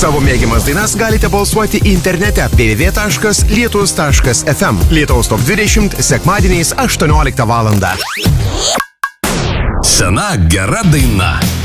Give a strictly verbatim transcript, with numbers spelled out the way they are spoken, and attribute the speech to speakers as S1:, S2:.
S1: Savo mėgiamas dainas galite balsuoti internete w w w taškas lietus taškas f m. Lietuvos top dvidešimt sekmadieniais aštuonioliktą valandą.
S2: Sena gera daina.